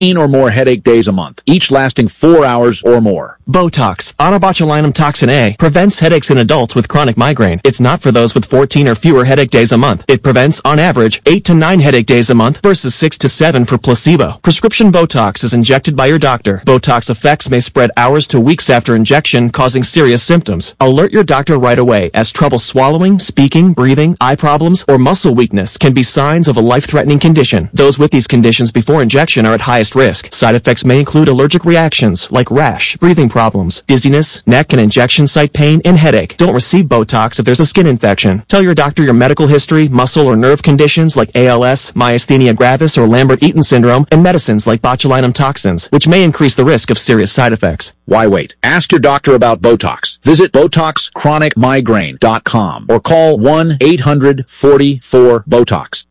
or more headache days a month, each lasting 4 hours or more. Botox, onabotulinum toxin A, prevents headaches in adults with chronic migraine. It's not for those with 14 or fewer headache days a month. It prevents, on average, 8 to 9 headache days a month versus 6 to 7 for placebo. Prescription Botox is injected by your doctor. Botox effects may spread hours to weeks after injection, causing serious symptoms. Alert your doctor right away, as trouble swallowing, speaking, breathing, eye problems, or muscle weakness can be signs of a life-threatening condition. Those with these conditions before injection are at highest risk. Side effects may include allergic reactions like rash, breathing problems, dizziness, neck and injection site pain, and headache. Don't receive Botox if there's a skin infection. Tell your doctor your medical history, muscle or nerve conditions like ALS, myasthenia gravis, or Lambert-Eaton syndrome, and medicines like botulinum toxins, which may increase the risk of serious side effects. Why wait? Ask your doctor about Botox. Visit BotoxChronicMigraine.com or call 1-800-44-BOTOX.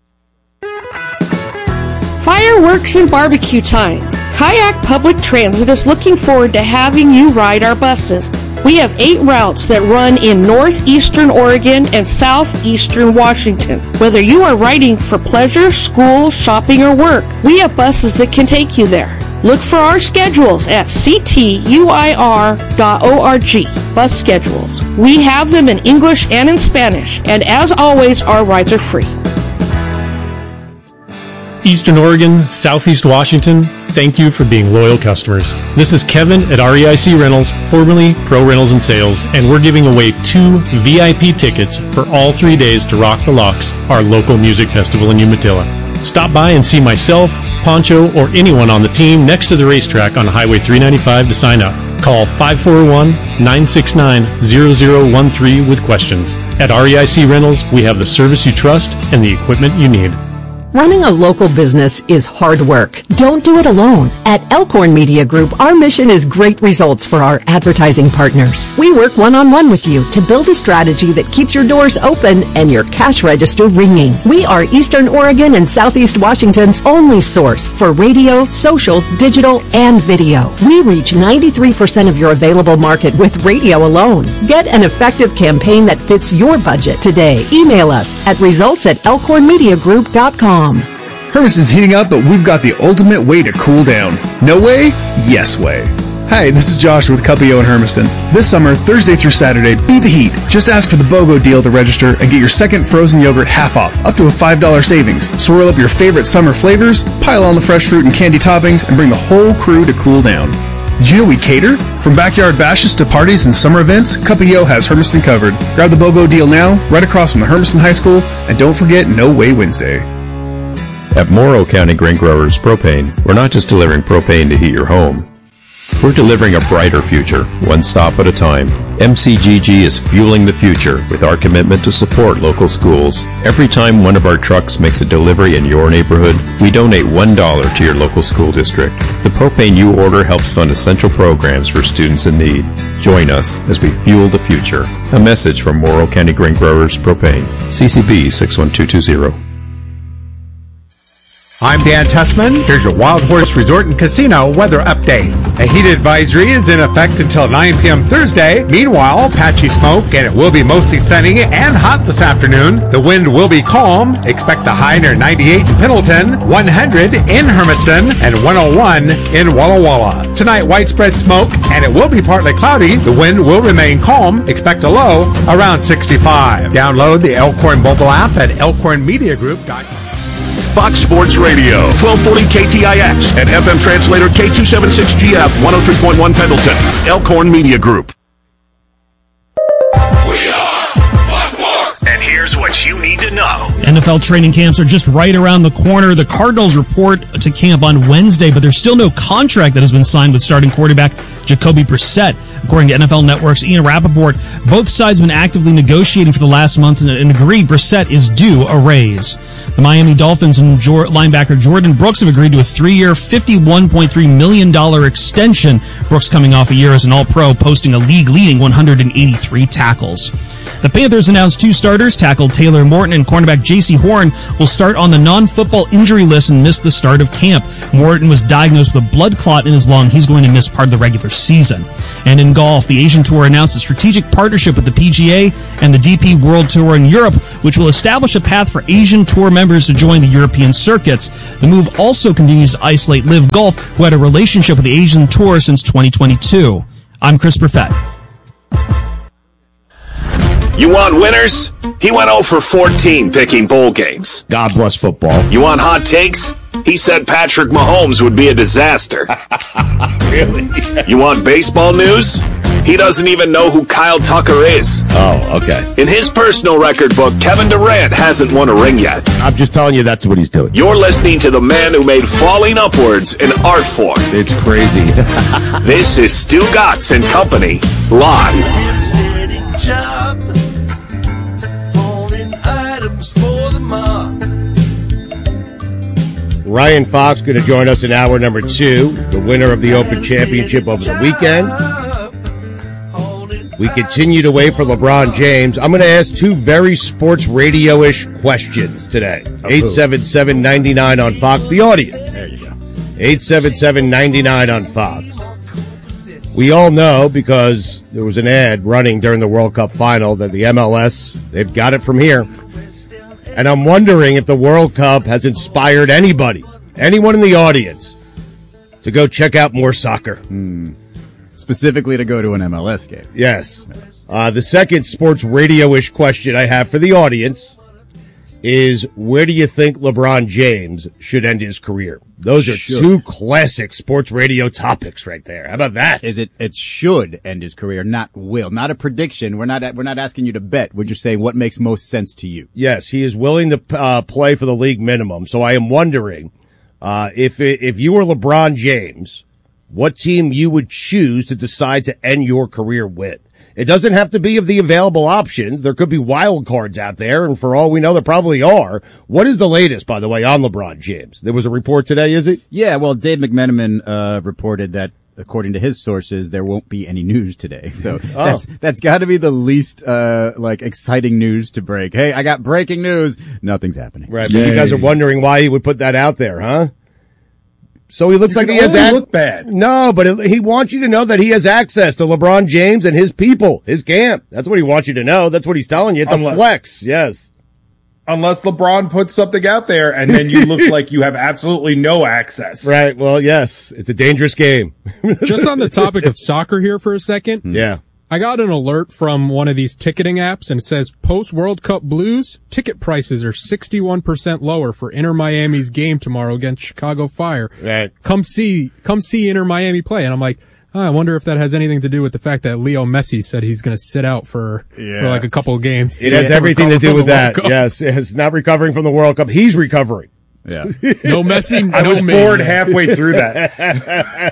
Fireworks and barbecue time. Kayak Public Transit is looking forward to having you ride our buses. We have 8 routes that run in northeastern Oregon and southeastern Washington. Whether you are riding for pleasure, school, shopping, or work, we have buses that can take you there. Look for our schedules at ctuir.org. Bus schedules. We have them in English and in Spanish, and as always, our rides are free. Eastern Oregon, Southeast Washington, thank you for being loyal customers. This is Kevin at REIC Rentals, formerly Pro Rentals and Sales, and we're giving away 2 VIP tickets for all 3 days to Rock the Locks, our local music festival in Umatilla. Stop by and see myself, Poncho, or anyone on the team next to the racetrack on Highway 395 to sign up. Call 541-969-0013 with questions. At REIC Rentals, we have the service you trust and the equipment you need. Running a local business is hard work. Don't do it alone. At Elkhorn Media Group, our mission is great results for our advertising partners. We work one-on-one with you to build a strategy that keeps your doors open and your cash register ringing. We are Eastern Oregon and Southeast Washington's only source for radio, social, digital, and video. We reach 93% of your available market with radio alone. Get an effective campaign that fits your budget today. Email us at results@elkhornmediagroup.com. Hermiston's heating up, but we've got the ultimate way to cool down. No way? Yes way. Hi, this is Josh with Cuppio in Hermiston. This summer, Thursday through Saturday, beat the heat. Just ask for the BOGO deal to register and get your second frozen yogurt half off, up to a $5 savings. Swirl up your favorite summer flavors, pile on the fresh fruit and candy toppings, and bring the whole crew to cool down. Did you know we cater? From backyard bashes to parties and summer events, Cuppio has Hermiston covered. Grab the BOGO deal now, right across from the Hermiston High School, and don't forget No Way Wednesday. At Morrow County Grain Growers Propane, we're not just delivering propane to heat your home. We're delivering a brighter future, one stop at a time. MCGG is fueling the future with our commitment to support local schools. Every time one of our trucks makes a delivery in your neighborhood, we donate $1 to your local school district. The propane you order helps fund essential programs for students in need. Join us as we fuel the future. A message from Morrow County Grain Growers Propane. CCB 61220. I'm Dan Tussman. Here's your Wild Horse Resort and Casino weather update. A heat advisory is in effect until 9 p.m. Thursday. Meanwhile, patchy smoke, and it will be mostly sunny and hot this afternoon. The wind will be calm. Expect a high near 98 in Pendleton, 100 in Hermiston, and 101 in Walla Walla. Tonight, widespread smoke, and it will be partly cloudy. The wind will remain calm. Expect a low around 65. Download the Elkhorn mobile app at elkhornmediagroup.com. Fox Sports Radio, 1240 KTIX, and FM translator K276GF, 103.1 Pendleton. Elkhorn Media Group. We are Fox Sports. And here's what you need to know. NFL training camps are just right around the corner. The Cardinals report to camp on Wednesday, but there's still no contract that has been signed with starting quarterback Jacoby Brissett. According to NFL Network's Ian Rappaport, both sides have been actively negotiating for the last month and agreed Brissett is due a raise. The Miami Dolphins and linebacker Jordan Brooks have agreed to a 3-year, $51.3 million extension. Brooks coming off a year as an All-Pro, posting a league-leading 183 tackles. The Panthers announced 2 starters. Tackle Taylor Morton and cornerback J.C. Horn will start on the non-football injury list and miss the start of camp. Morton was diagnosed with a blood clot in his lung. He's going to miss part of the regular season. And in golf, the Asian Tour announced a strategic partnership with the PGA and the DP World Tour in Europe, which will establish a path for Asian Tour members to join the European circuits. The move also continues to isolate Live Golf, who had a relationship with the Asian Tour since 2022. I'm Chris Perfett. You want winners? He went 0 for 14 picking bowl games. God bless football. You want hot takes? He said Patrick Mahomes would be a disaster. Really? You want baseball news? He doesn't even know who Kyle Tucker is. Oh, okay. In his personal record book, Kevin Durant hasn't won a ring yet. I'm just telling you that's what he's doing. You're listening to the man who made falling upwards an art form. It's crazy. This is Stu Gatz and Company, live. Ryan Fox going to join us in hour number 2, the winner of the Open Championship over the weekend. We continue to wait for LeBron James. I'm going to ask 2 very sports radio-ish questions today. 877-99 on Fox, the audience. There you go. 877-99 on Fox. We all know, because there was an ad running during the World Cup final, that the MLS, they've got it from here. And I'm wondering if the World Cup has inspired anyone in the audience, to go check out more soccer. Specifically to go to an MLS game. Yes. The second sports radio-ish question I have for the audience is, where do you think LeBron James should end his career? Those are 2 classic sports radio topics right there. How about that? It should end his career, not will. Not a prediction. We're not asking you to bet. We're just saying what makes most sense to you. Yes, he is willing to play for the league minimum. So I am wondering if you were LeBron James, what team you would choose to decide to end your career with. It doesn't have to be of the available options. There could be wild cards out there, and for all we know, there probably are. What is the latest, by the way, on LeBron James? There was a report today, is it? Yeah, well, Dave McMenamin reported that, according to his sources, there won't be any news today. So that's got to be the least exciting news to break. Hey, I got breaking news. Nothing's happening. Right, but you guys are wondering why he would put that out there, huh? So he looks like he has look bad. No, but he wants you to know that he has access to LeBron James and his people, his camp. That's what he wants you to know. That's what he's telling you. It's a flex. Yes. Unless LeBron puts something out there and then you look like you have absolutely no access. Right. Well, yes, it's a dangerous game. Just on the topic of soccer here for a second. Yeah. I got an alert from one of these ticketing apps, and it says post-World Cup blues, ticket prices are 61% lower for Inter Miami's game tomorrow against Chicago Fire. Right. Come see Inter Miami play. And I'm like, I wonder if that has anything to do with the fact that Leo Messi said he's going to sit out for like a couple of games. It has everything to do with that. Yes. It's not recovering from the World Cup. He's recovering. Yeah. No Messi, I was no bored halfway through that.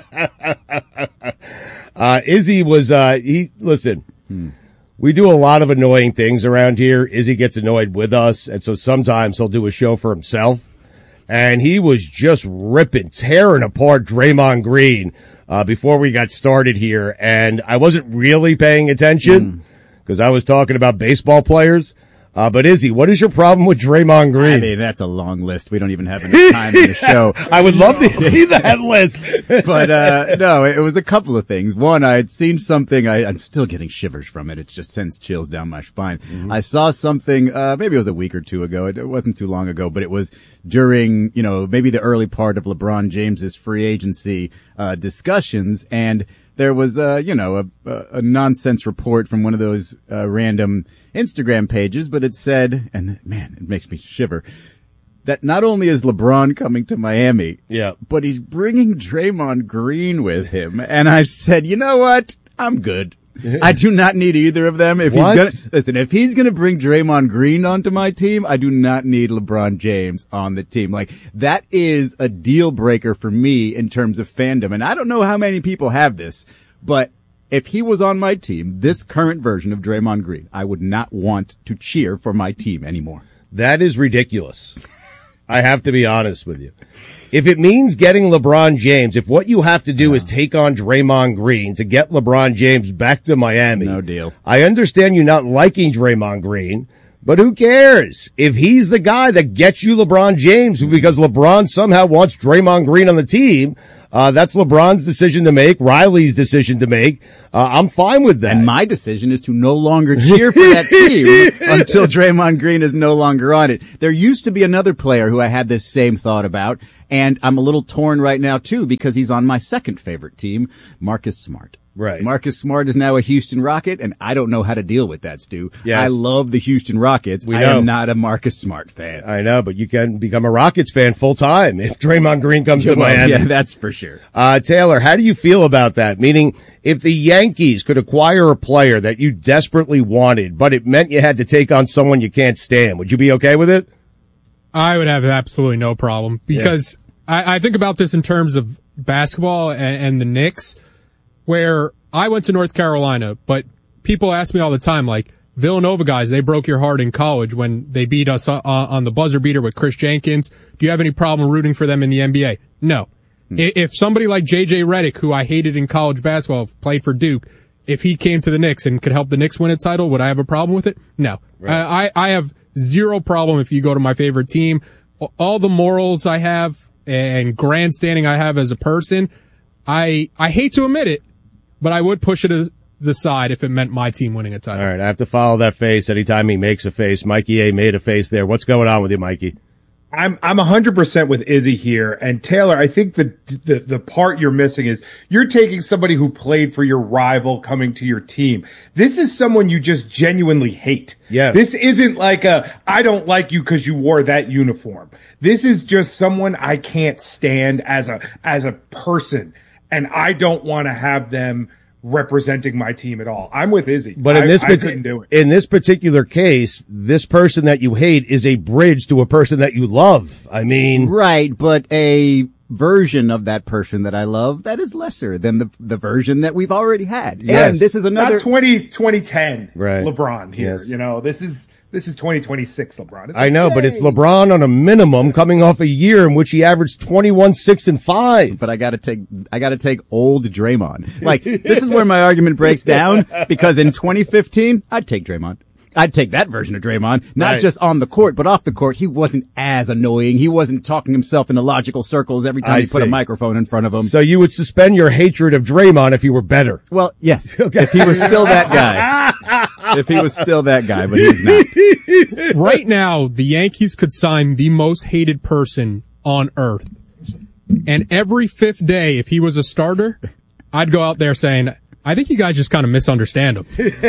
Izzy was, listen, we do a lot of annoying things around here. Izzy gets annoyed with us, and so sometimes he'll do a show for himself. And he was just tearing apart Draymond Green, before we got started here. And I wasn't really paying attention because I was talking about baseball players. But Izzy, what is your problem with Draymond Green? I mean, that's a long list. We don't even have enough time in the show. I would love to see that list. But, no, it was a couple of things. One, I had seen something. I'm still getting shivers from it. It just sends chills down my spine. Mm-hmm. I saw something, maybe it was a week or two ago. It wasn't too long ago, but it was during, maybe the early part of LeBron James's free agency, discussions. And there was, a nonsense report from one of those, random Instagram pages, but it said, and man, it makes me shiver, that not only is LeBron coming to Miami, but he's bringing Draymond Green with him. And I said, you know what? I'm good. I do not need either of them. If he's gonna bring Draymond Green onto my team, I do not need LeBron James on the team. Like, that is a deal breaker for me in terms of fandom. And I don't know how many people have this, but if he was on my team, this current version of Draymond Green, I would not want to cheer for my team anymore. That is ridiculous. I have to be honest with you. If it means getting LeBron James, if what you have to do is take on Draymond Green to get LeBron James back to Miami. No deal. I understand you not liking Draymond Green, but who cares? If he's the guy that gets you LeBron James because LeBron somehow wants Draymond Green on the team, that's LeBron's decision to make, Riley's decision to make. I'm fine with that. And my decision is to no longer cheer for that team until Draymond Green is no longer on it. There used to be another player who I had this same thought about, and I'm a little torn right now too because he's on my second favorite team, Marcus Smart. Right. Marcus Smart is now a Houston Rocket, and I don't know how to deal with that, Stu. Yes. I love the Houston Rockets. I am not a Marcus Smart fan. I know, but you can become a Rockets fan full time if Draymond Green comes to Miami. Yeah, that's for sure. Taylor, how do you feel about that? Meaning, if the Yankees could acquire a player that you desperately wanted, but it meant you had to take on someone you can't stand, would you be okay with it? I would have absolutely no problem because I think about this in terms of basketball and the Knicks, where I went to North Carolina, but people ask me all the time, like, Villanova guys, they broke your heart in college when they beat us on the buzzer beater with Chris Jenkins. Do you have any problem rooting for them in the NBA? No. If somebody like J.J. Redick, who I hated in college basketball, played for Duke, if he came to the Knicks and could help the Knicks win a title, would I have a problem with it? No. Right. I have zero problem if you go to my favorite team. All the morals I have and grandstanding I have as a person, I hate to admit it, but I would push it to the side if it meant my team winning a title. All right, I have to follow that face anytime he makes a face. Mikey A made a face there. What's going on with you, Mikey? I'm 100% with Izzy here. And Taylor, I think the part you're missing is you're taking somebody who played for your rival coming to your team. This is someone you just genuinely hate. Yes. This isn't like I don't like you because you wore that uniform. This is just someone I can't stand as a person. And I don't want to have them representing my team at all. I'm with Izzy. But I couldn't do it. In this particular case, this person that you hate is a bridge to a person that you love. I mean, right, but a version of that person that I love that is lesser than the version that we've already had. Yes. And this is another Not 2010 right. LeBron here. Yes. You know, this is 2026 LeBron. I know, but it's LeBron on a minimum coming off a year in which he averaged 21, 6, and 5. But I gotta take old Draymond. Like, this is where my argument breaks down, because in 2015, I'd take Draymond. I'd take that version of Draymond, not just on the court, but off the court. He wasn't as annoying. He wasn't talking himself into logical circles every time he put a microphone in front of him. So you would suspend your hatred of Draymond if he were better? Well, yes. Okay. If he was still that guy. If he was still that guy, but he's not. Right now, the Yankees could sign the most hated person on earth. And every fifth day, if he was a starter, I'd go out there saying, I think you guys just kind of misunderstand him.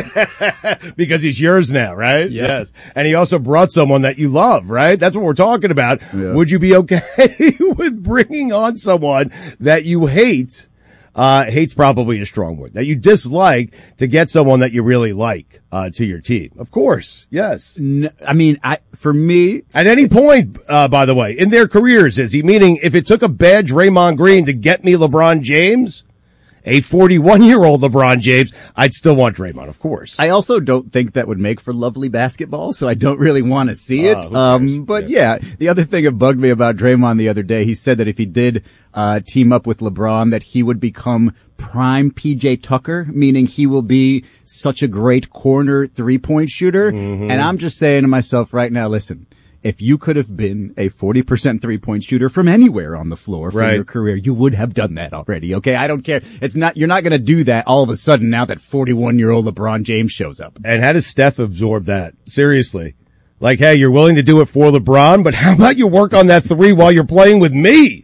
Because he's yours now, right? Yeah. Yes. And he also brought someone that you love, right? That's what we're talking about. Yeah. Would you be okay with bringing on someone that you hate? Hate's probably a strong word. That you dislike to get someone that you really like, to your team. Of course. Yes. I mean, for me. At any point, by the way, in their careers, is he meaning if it took a bad Draymond Green to get me LeBron James, a 41-year-old LeBron James, I'd still want Draymond, of course. I also don't think that would make for lovely basketball, so I don't really want to see it. But yeah, the other thing that bugged me about Draymond the other day, he said that if he did team up with LeBron, that he would become prime PJ Tucker, meaning he will be such a great corner three-point shooter. Mm-hmm. And I'm just saying to myself right now, listen, if you could have been a 40% three-point shooter from anywhere on the floor for your career, you would have done that already, okay? I don't care. You're not gonna do that all of a sudden now that 41-year-old LeBron James shows up. And how does Steph absorb that? Seriously. Like, hey, you're willing to do it for LeBron, but how about you work on that three while you're playing with me?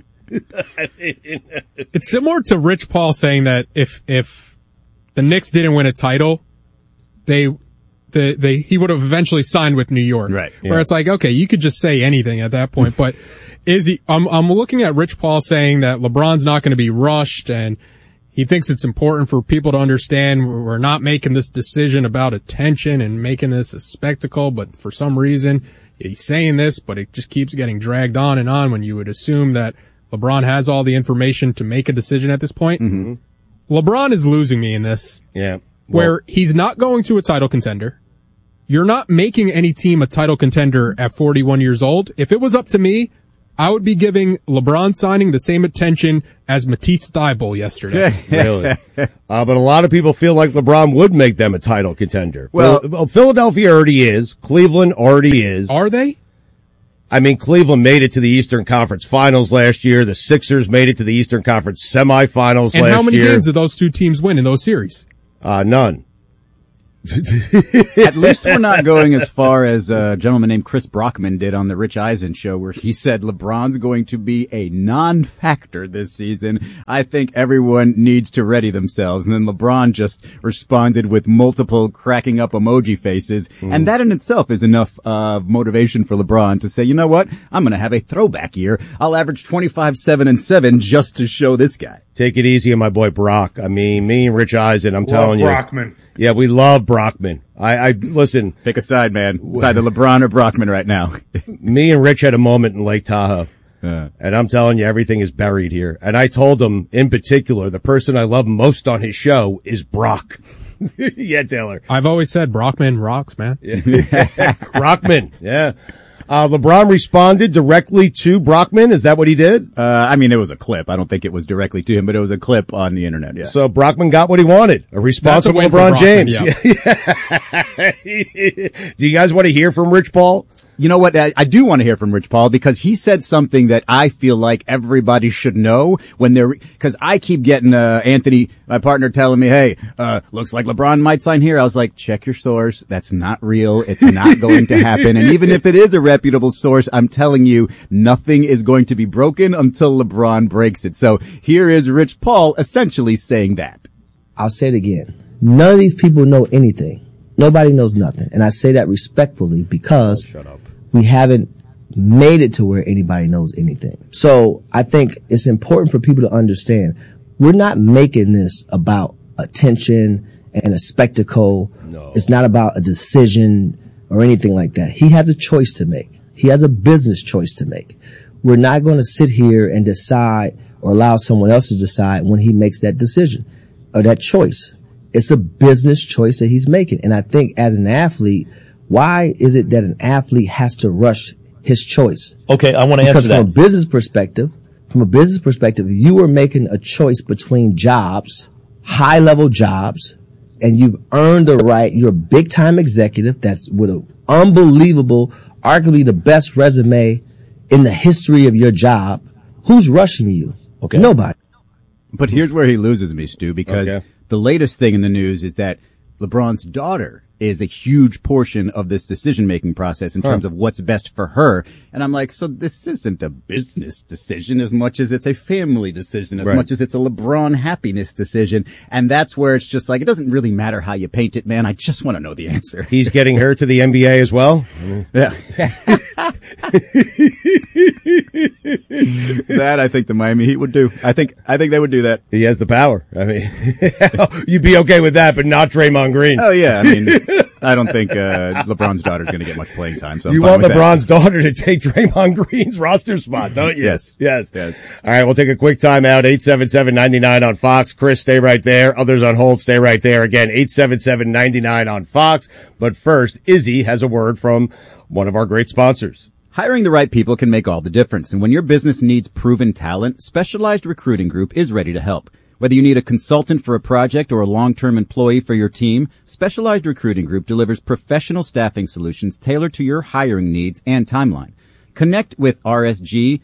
It's similar to Rich Paul saying that if the Knicks didn't win a title, he would have eventually signed with New York. Right. Yeah. Where it's like, okay, you could just say anything at that point. But I'm looking at Rich Paul saying that LeBron's not going to be rushed, and he thinks it's important for people to understand we're not making this decision about attention and making this a spectacle, but for some reason he's saying this, but it just keeps getting dragged on and on when you would assume that LeBron has all the information to make a decision at this point. Mm-hmm. LeBron is losing me in this. Yeah. Where he's not going to a title contender. You're not making any team a title contender at 41 years old. If it was up to me, I would be giving LeBron signing the same attention as Matisse Thybulle yesterday. Really? But a lot of people feel like LeBron would make them a title contender. Well, Philadelphia already is. Cleveland already is. Are they? I mean, Cleveland made it to the Eastern Conference Finals last year. The Sixers made it to the Eastern Conference Semifinals last year. And how many games did those two teams win in those series? None. At least we're not going as far as a gentleman named Chris Brockman did on the Rich Eisen show, where he said LeBron's going to be a non-factor this season. I think everyone needs to ready themselves. And then LeBron just responded with multiple cracking up emoji faces. And that in itself is enough motivation for LeBron to say, you know what? I'm going to have a throwback year. I'll average 25, 7, and 7 just to show this guy. Take it easy on my boy Brock. I mean, me and Rich Eisen, I'm telling you. Brockman. Yeah, we love Brockman. I listen. Pick a side, man. It's either LeBron or Brockman right now. Me and Rich had a moment in Lake Tahoe. And I'm telling you, everything is buried here. And I told him, in particular, the person I love most on his show is Brock. Yeah, Taylor. I've always said Brockman rocks, man. Brockman, yeah. LeBron responded directly to Brockman. Is that what he did? I mean, it was a clip. I don't think it was directly to him, but it was a clip on the internet. Yeah. So Brockman got what he wanted. A response from LeBron James. Yeah. Do you guys want to hear from Rich Paul? You know what? I do want to hear from Rich Paul because he said something that I feel like everybody should know because I keep getting, Anthony, my partner, telling me, hey, looks like LeBron might sign here. I was like, check your source. That's not real. It's not going to happen. And even if it is a reputable source, I'm telling you, nothing is going to be broken until LeBron breaks it. So here is Rich Paul essentially saying that. I'll say it again. None of these people know anything. Nobody knows nothing. And I say that respectfully because we haven't made it to where anybody knows anything. So I think it's important for people to understand we're not making this about attention and a spectacle. No. It's not about a decision or anything like that. He has a choice to make. He has a business choice to make. We're not going to sit here and decide or allow someone else to decide when he makes that decision or that choice. It's a business choice that he's making. And I think as an athlete, why is it that an athlete has to rush his choice? Okay, I want to answer that. Because from a business perspective, you are making a choice between jobs, high level jobs, and you've earned the right. You're a big time executive that's with an unbelievable, arguably the best resume in the history of your job. Who's rushing you? Okay. Nobody. But here's where he loses me, Stu, because the latest thing in the news is that LeBron's daughter is a huge portion of this decision-making process in terms of what's best for her. And I'm like, so this isn't a business decision as much as it's a family decision, as much as it's a LeBron happiness decision. And that's where it's just like, it doesn't really matter how you paint it, man. I just want to know the answer. He's getting her to the NBA as well? Yeah. That I think the Miami Heat would do. I think they would do that. He has the power. I mean, you'd be okay with that, but not Draymond Green. Oh yeah. I mean, I don't think LeBron's daughter's going to get much playing time. So you want LeBron's daughter to take Draymond Green's roster spot, don't you? Yes. All right, we'll take a quick time out. 877-99 on Fox. Chris, stay right there. Others on hold, stay right there. Again, 877-99 on Fox. But first, Izzy has a word from one of our great sponsors. Hiring the right people can make all the difference. And when your business needs proven talent, Specialized Recruiting Group is ready to help. Whether you need a consultant for a project or a long-term employee for your team, Specialized Recruiting Group delivers professional staffing solutions tailored to your hiring needs and timeline. Connect with SRG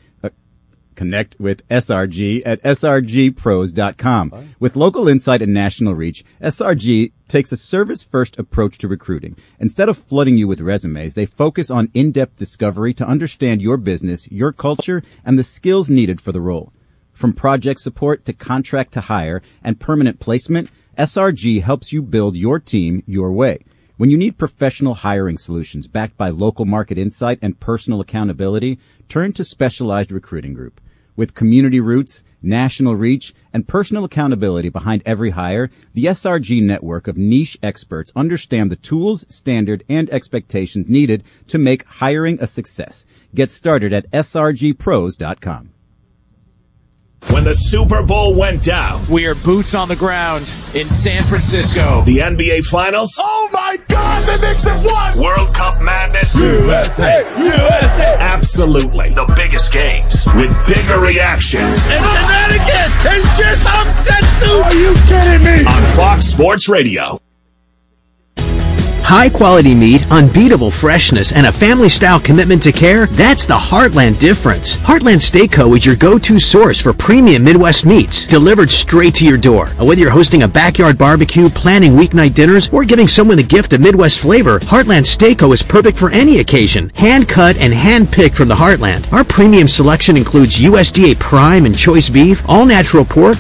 at srgpros.com. With local insight and national reach, SRG takes a service-first approach to recruiting. Instead of flooding you with resumes, they focus on in-depth discovery to understand your business, your culture, and the skills needed for the role. From project support to contract to hire and permanent placement, SRG helps you build your team your way. When you need professional hiring solutions backed by local market insight and personal accountability, turn to Specialized Recruiting Group. With community roots, national reach, and personal accountability behind every hire, the SRG network of niche experts understand the tools, standard, and expectations needed to make hiring a success. Get started at srgpros.com. When the Super Bowl went down, we are boots on the ground in San Francisco. The NBA Finals. Oh my God, the Knicks have won! World Cup madness. USA! USA! Absolutely. The biggest games with bigger reactions. And Connecticut has just upset Duke! Are you kidding me? On Fox Sports Radio. High-quality meat, unbeatable freshness, and a family-style commitment to care, that's the Heartland difference. Heartland Steak Co. is your go-to source for premium Midwest meats, delivered straight to your door. Whether you're hosting a backyard barbecue, planning weeknight dinners, or giving someone the gift of Midwest flavor, Heartland Steak Co. is perfect for any occasion. Hand-cut and hand-picked from the Heartland. Our premium selection includes USDA prime and choice beef, all-natural pork,